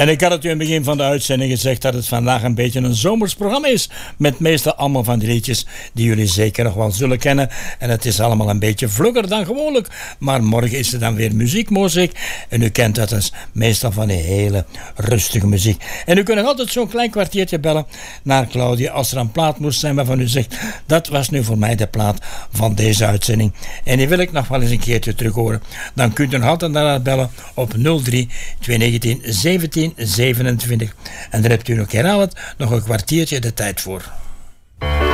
En ik had het u in het begin van de uitzending gezegd dat het vandaag een beetje een zomers programma is. Met meestal allemaal van die liedjes die jullie zeker nog wel zullen kennen. En het is allemaal een beetje vlugger dan gewoonlijk. Maar morgen is er dan weer muziek. En u kent dat dus meestal van die hele rustige muziek. En u kunt nog altijd zo'n klein kwartiertje bellen naar Claudia als er een plaat moest zijn waarvan u zegt, dat was nu voor mij de plaat van deze uitzending. En die wil ik nog wel eens een keertje terug horen. Dan kunt u nog altijd naar haar bellen op 03 219 17 27. En dan hebt u nog herhaald nog een kwartiertje de tijd voor.